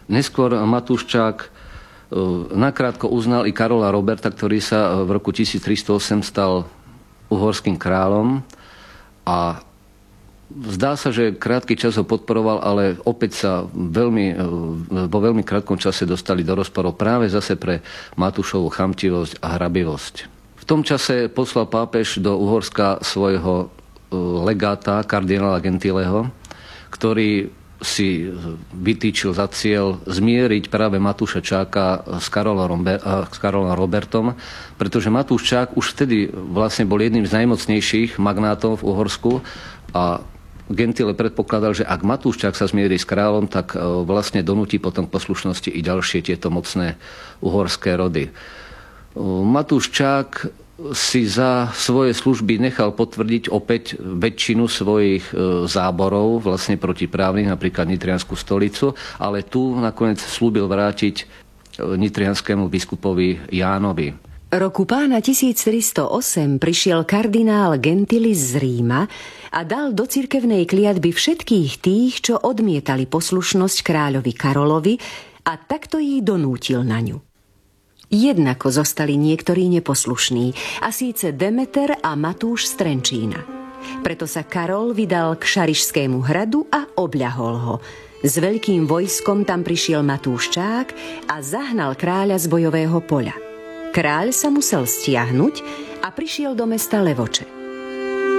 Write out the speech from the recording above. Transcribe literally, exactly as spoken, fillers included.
Neskôr Matúščák nakrátko uznal i Karola Roberta, ktorý sa v roku tisíctristoosem stal uhorským kráľom a zdá sa, že krátky čas ho podporoval, ale opäť sa veľmi, vo veľmi krátkom čase dostali do rozporov práve zase pre Matúšovu chamtivosť a hrabivosť. V tom čase poslal pápež do Uhorska svojho legáta, kardinála Gentileho, ktorý si vytýčil za cieľ zmieriť práve Matúša Čáka s Karolom, s Karolom Robertom, pretože Matúš Čák už vtedy vlastne bol jedným z najmocnejších magnátov v Uhorsku a Gentile predpokladal, že ak Matúš Čák sa zmierí s kráľom, tak vlastne donúti potom k poslušnosti i ďalšie tieto mocné uhorské rody. Matúš Čák si za svoje služby nechal potvrdiť opäť väčšinu svojich záborov vlastne protiprávnych, napríklad Nitriansku stolicu, ale tu nakoniec slúbil vrátiť nitrianskému biskupovi Jánovi. Roku pána tisíctristoosem prišiel kardinál Gentilis z Ríma a dal do cirkevnej kliatby všetkých tých, čo odmietali poslušnosť kráľovi Karolovi a takto ich donútil na ňu. Jednako zostali niektorí neposlušní, a síce Demeter a Matúš z Trenčína. Preto sa Karol vydal k Šarišskému hradu a obľahol ho. S veľkým vojskom tam prišiel Matúš Čák a zahnal kráľa z bojového poľa. Kráľ sa musel stiahnuť a prišiel do mesta Levoče.